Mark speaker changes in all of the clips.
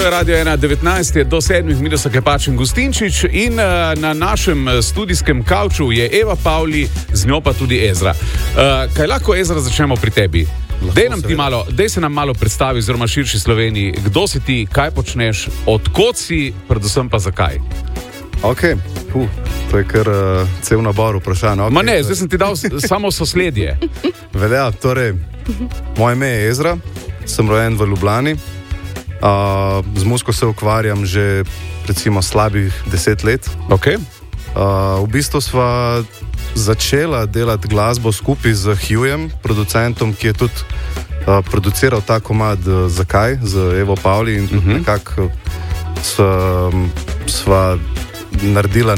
Speaker 1: je Radio 1, 19 je do 7, Miroslav Klepač in Gustinčič in na našem studijskem kavču je Eva Pavli, z njo pa tudi Ezra. Kaj lahko, Ezra, začnemo pri tebi? Dej se nam malo predstavi, oziroma širši Sloveniji, kdo si ti, kaj počneš, odkot si, predvsem pa zakaj?
Speaker 2: Ok, to je kar cel nabor vprašanj. Okay,
Speaker 1: ne, zdaj sem ti dal samo sosledje.
Speaker 2: Velja, torej, moje ime je Ezra, sem rojen v Ljubljani. Z muziko se ukvarjam že recimo slabih 10 let.
Speaker 1: Okay.
Speaker 2: V bistvu sva začela delati glasbo skupaj z Hughjem, producentom, ki je tudi produciral ta komad Zakaj, z Evo Pavli, in tudi nekako sva naredila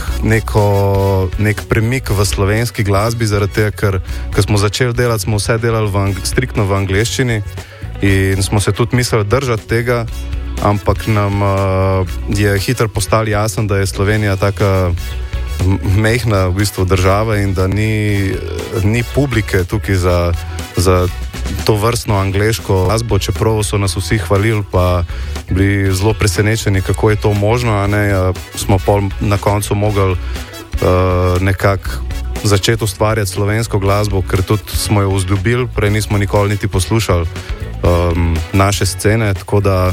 Speaker 2: nek premik v slovenski glasbi, zaradi tega, ker smo začeli delati, smo vse delali striktno v angleščini in smo se tudi mislili držati tega, ampak nam je hitro postalo jasno, da je Slovenija taka mehna v bistvu država in da ni publike tukaj za to vrstno angleško glasbo, čeprav so nas vsi hvalili, pa bili zelo presenečeni, kako je to možno, a ne, smo pol na koncu mogli nekako začeti ustvarjati slovensko glasbo, ker tudi smo jo vzljubili, prej nismo nikoli niti poslušali naše scene, tako da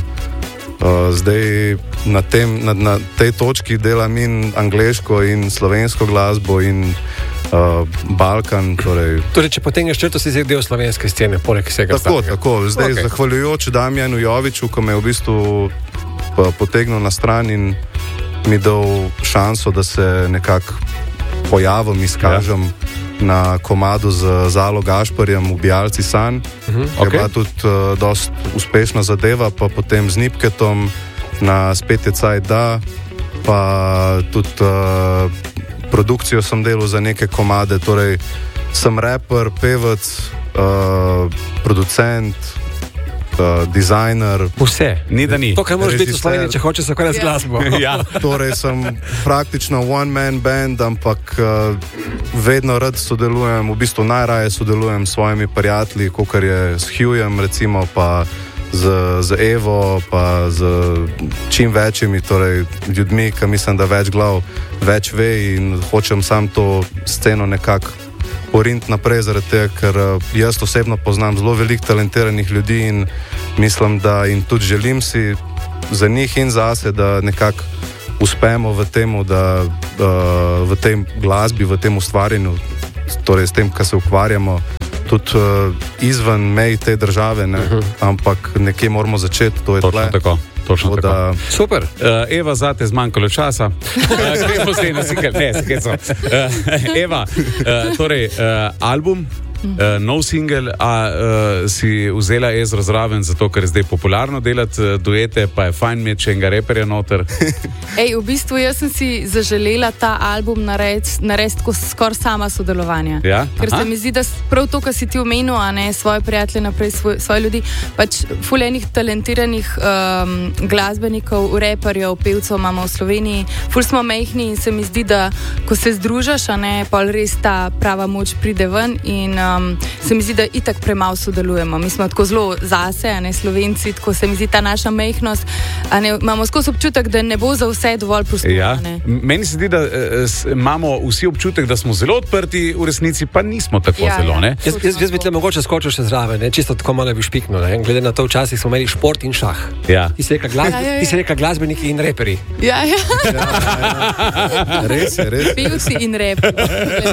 Speaker 2: zdaj na tej točki delam in angleško in slovensko glasbo in Balkan.
Speaker 3: Torej, če potegneš črto, si del slovenske scene, poleg vsega
Speaker 2: ostalega. Tako. Zdaj, zahvaljujoč Damjanu Joviču, ko me je v bistvu potegnil na stran in mi dal šanso, da se nekako pojavim, izkažem na komadu z Zalo Gašparjem, Ubijalci sanj, ki je bila tudi dost uspešna zadeva, pa potem z Nipketom na Spet je cajt da, pa tudi produkcijo sem delal za neke komade, torej sem raper, pevec, producent, dizajner.
Speaker 1: Vse, ni da ni.
Speaker 3: To, kaj moraš biti v Sloveniji, če hočeš se ukvarjati z glasbo.
Speaker 1: Ja.
Speaker 2: Torej sem praktično one-man band, ampak vedno rad sodelujem, v bistvu najraje sodelujem s svojimi prijatelji, kakor je s Hughjem recimo, pa z Evo, pa z čim večjimi, torej ljudmi, ki mislim, da več glav več ve, in hočem sam to sceno nekako poriniti naprej, zaradi tega, ker jaz osebno poznam zelo veliko talentiranih ljudi in mislim, da in tudi želim si za njih in zase, da nekako uspemo v tem, da v tej glasbi, v tem ustvarjanju, torej s tem, kar se ukvarjamo, tudi izven mej te države, ne? Ampak nekje moramo začeti, to je tle.
Speaker 1: Točno tako.
Speaker 3: Super.
Speaker 1: Eva, zate zmanjkalo časa. Gremo zdaj na single. Ne, Eva, torej, album, nov single, si vzela Ezra zraven, zato ker je zdaj popularno delati duete, pa je fajn imeti še enega reperja noter.
Speaker 4: V bistvu jaz sem si zaželela ta album narediti tako skoraj sama sodelovanja.
Speaker 1: Ja?
Speaker 4: Ker se mi zdi, da prav to, kar si ti omenil, a ne svoje prijatelje naprej, svoje ljudi, pač ful enih talentiranih glasbenikov, reperjev, pevcev imamo v Sloveniji, ful smo mehni in se mi zdi, da ko se združaš, a ne, pol res ta prava moč pride ven in se mi zdi, da itak premalo sodelujemo. Mi smo tako zelo zase, a ne, Slovenci, tako se mi zdi ta naša mehnost, a ne, imamo skozi občutek, da ne bo za vse dovolj prostora.
Speaker 1: Ja. Meni se zdi, da imamo vsi občutek, da smo zelo odprti, v resnici pa nismo tako zelo, ne?
Speaker 3: Jaz bi tle mogoče skočil še zraven, ne? Čisto tako malo bi špiknil, ne? Glede na to, včasih smo imeli šport in šah.
Speaker 1: Ja.
Speaker 3: Ti si rekel glasbeniki in reperi.
Speaker 4: Ja.
Speaker 2: Res.
Speaker 4: Pevci in reperi.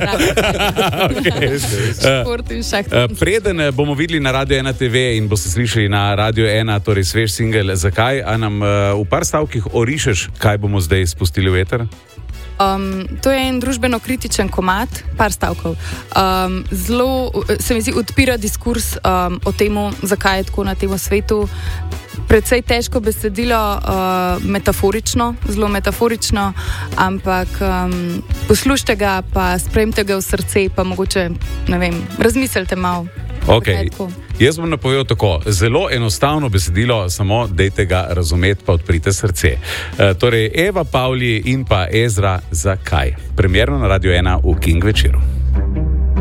Speaker 1: Preden bomo videli na Radio 1 TV in boste slišali na Radio 1, torej svež single Zakaj, a nam v par stavkih orišeš, kaj bomo zdaj spustili v eter?
Speaker 4: To je en družbeno kritičen komad, par stavkov. Zelo se mi zdi odpira diskurs o temu, zakaj je tako na tem svetu. Predvsej težko besedilo, metaforično, zelo metaforično, ampak poslušajte ga, pa sprejmite ga v srce, pa mogoče, ne vem, razmislite malo.
Speaker 1: Okay. Jaz bom napovedal tako, zelo enostavno besedilo, samo dejte ga razumeti, pa odprite srce. Torej, Eva Pavli in pa Ezra Zakaj. Premierno na Radio 1 v King večeru.